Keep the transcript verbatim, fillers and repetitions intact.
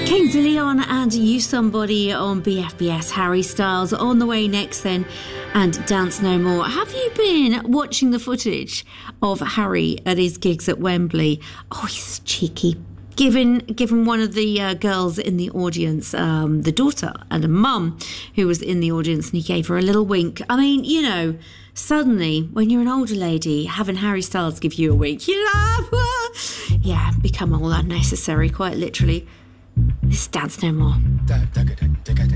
Kings of Leon and You Somebody on B F B S. Harry Styles on the way next then, and Dance No More. Have you been watching the footage of Harry at his gigs at Wembley? Oh, he's cheeky. Given, given one of the uh, girls in the audience, um, the daughter and a mum who was in the audience, and he gave her a little wink. I mean, you know, suddenly when you're an older lady, having Harry Styles give you a wink, you know, yeah, become all unnecessary, quite literally. This Dance No More.